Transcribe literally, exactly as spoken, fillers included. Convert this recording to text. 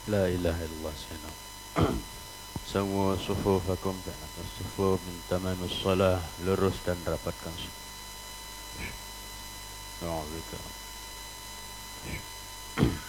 La ilaha illallah sayyidina. Semua sufufakum kana sufuf min tamamus salah, lurus dan rapatkan sufuf. Alhamdulillah.